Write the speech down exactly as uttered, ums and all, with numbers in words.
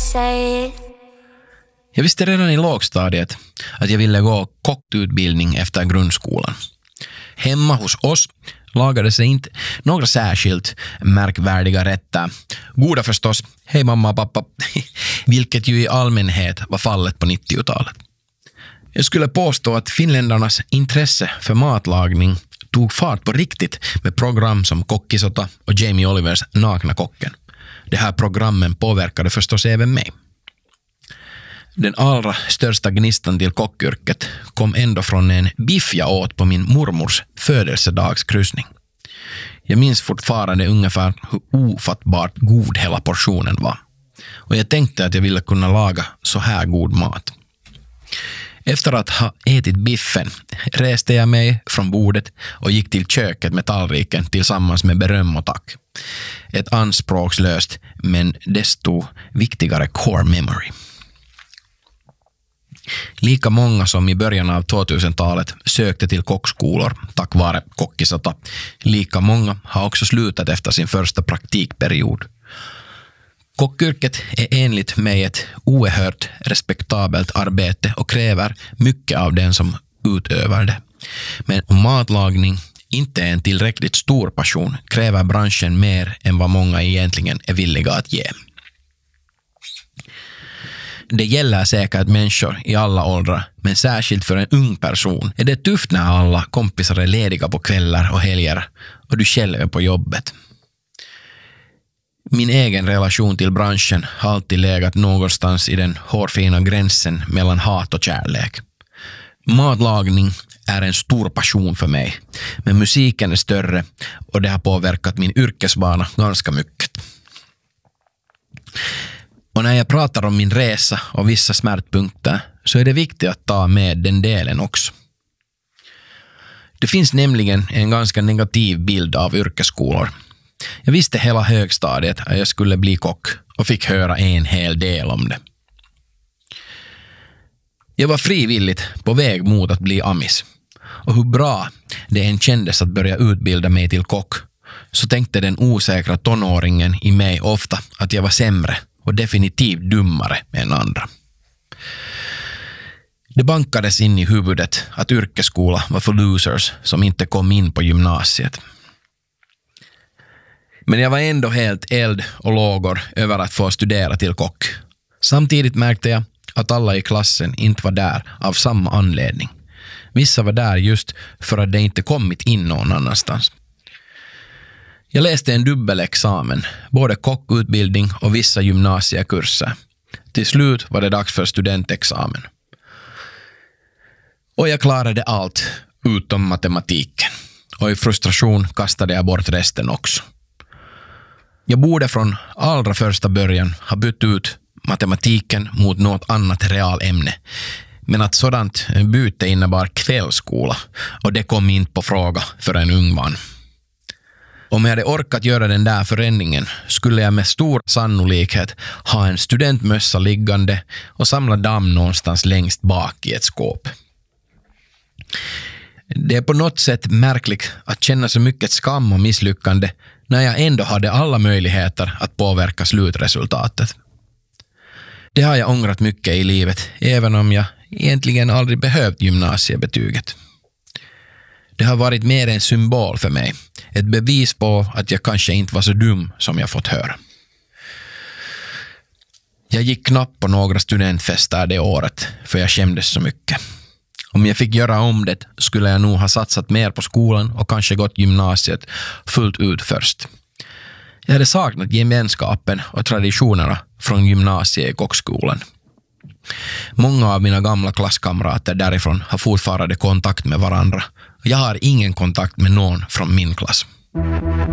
say it. Jag visste redan i lågstadiet att jag ville gå kockutbildning efter grundskolan. Hemma hos oss lagade sig inte några särskilt märkvärdiga rätter. Goda förstås, hej mamma och pappa, vilket ju i allmänhet var fallet på nittiotalet. Jag skulle påstå att finländarnas intresse för matlagning tog fart på riktigt med program som Kokkisota och Jamie Olivers Nakna kocken. Det här programmen påverkade förstås även mig. Den allra största gnistan till kockyrket kom ändå från en biff jag åt på min mormors födelsedagskryssning. Jag minns fortfarande ungefär hur ofattbart god hela portionen var. Och jag tänkte att jag ville kunna laga så här god mat. Efter att ha ätit biffen reste jag mig från bordet och gick till köket med tallriken tillsammans med beröm och tack. Ett anspråkslöst men desto viktigare core memory. Lika många som i början av tvåtusentalet sökte till kockskolor tack vare Kokkisota. Lika många har också slutat efter sin första praktikperiod. Kockyrket är enligt mig ett oerhört respektabelt arbete och kräver mycket av den som utövar det. Men om matlagning inte är en tillräckligt stor passion kräver branschen mer än vad många egentligen är villiga att ge. Det gäller säkert människor i alla åldrar, men särskilt för en ung person är det tufft när alla kompisar är lediga på kvällar och helger och du själv är på jobbet. Min egen relation till branschen har alltid legat någonstans i den hårfina gränsen mellan hat och kärlek. Matlagning är en stor passion för mig, men musiken är större och det har påverkat min yrkesbana ganska mycket. Och när jag pratar om min resa och vissa smärtpunkter så är det viktigt att ta med den delen också. Det finns nämligen en ganska negativ bild av yrkesskolor. Jag visste hela högstadiet att jag skulle bli kock och fick höra en hel del om det. Jag var frivilligt på väg mot att bli amis. Och hur bra det än kändes att börja utbilda mig till kock så tänkte den osäkra tonåringen i mig ofta att jag var sämre och definitivt dummare än andra. Det bankades in i huvudet att yrkesskola var för losers som inte kom in på gymnasiet. Men jag var ändå helt eld och lågor över att få studera till kock. Samtidigt märkte jag att alla i klassen inte var där av samma anledning. Vissa var där just för att det inte kommit in någon annanstans. Jag läste en dubbelexamen, både kockutbildning och vissa gymnasiekurser. Till slut var det dags för studentexamen. Och jag klarade allt utom matematiken. Och i frustration kastade jag bort resten också. Jag borde från allra första början ha bytt ut matematiken mot något annat realämne. Men att sådant byte innebar kvällsskola och det kom inte på fråga för en ung man. Om jag hade orkat göra den där förändringen skulle jag med stor sannolikhet ha en studentmössa liggande och samla damm någonstans längst bak i ett skåp. Det är på något sätt märkligt att känna så mycket skam och misslyckande när jag ändå hade alla möjligheter att påverka slutresultatet. Det har jag ångrat mycket i livet, även om jag egentligen aldrig behövt gymnasiebetyget. Det har varit mer en symbol för mig, ett bevis på att jag kanske inte var så dum som jag fått höra. Jag gick knappt på några studentfester det året, för jag skämdes så mycket. Om jag fick göra om det skulle jag nog ha satsat mer på skolan och kanske gått gymnasiet fullt ut först. Jag hade saknat gemenskapen och traditionerna från gymnasiet i kockskolan. Många av mina gamla klasskamrater därifrån har fortfarande kontakt med varandra. Jag har ingen kontakt med någon från min klass.